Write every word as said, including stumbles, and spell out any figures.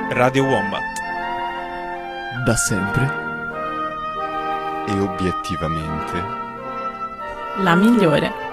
Radio Wombat. Da sempre e obiettivamente la migliore.